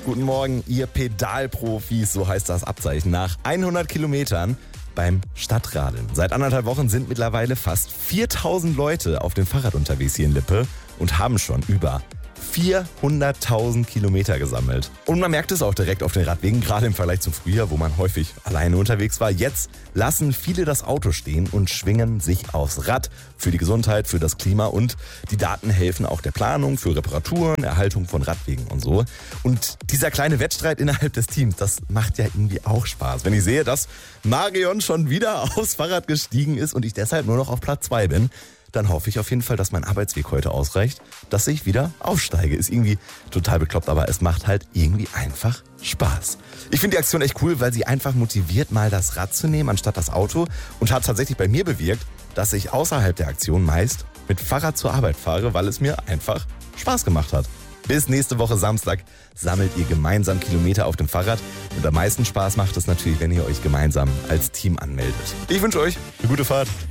Guten Morgen, ihr Pedalprofis, so heißt das Abzeichen. Nach 100 Kilometern beim Stadtradeln. Seit 1,5 Wochen sind mittlerweile fast 4000 Leute auf dem Fahrrad unterwegs hier in Lippe und haben schon über 400.000 Kilometer gesammelt. Und man merkt es auch direkt auf den Radwegen, gerade im Vergleich zum Frühjahr, wo man häufig alleine unterwegs war. Jetzt lassen viele das Auto stehen und schwingen sich aufs Rad. Für die Gesundheit, für das Klima, und die Daten helfen auch der Planung für Reparaturen, Erhaltung von Radwegen und so. Und dieser kleine Wettstreit innerhalb des Teams, das macht ja irgendwie auch Spaß. Wenn ich sehe, dass Marion schon wieder aufs Fahrrad gestiegen ist und ich deshalb nur noch auf Platz 2 bin, dann hoffe ich auf jeden Fall, dass mein Arbeitsweg heute ausreicht, dass ich wieder aufsteige. Ist irgendwie total bekloppt, aber es macht halt irgendwie einfach Spaß. Ich finde die Aktion echt cool, weil sie einfach motiviert, mal das Rad zu nehmen anstatt das Auto, und hat tatsächlich bei mir bewirkt, dass ich außerhalb der Aktion meist mit Fahrrad zur Arbeit fahre, weil es mir einfach Spaß gemacht hat. Bis nächste Woche Samstag sammelt ihr gemeinsam Kilometer auf dem Fahrrad. Und am meisten Spaß macht es natürlich, wenn ihr euch gemeinsam als Team anmeldet. Ich wünsche euch eine gute Fahrt.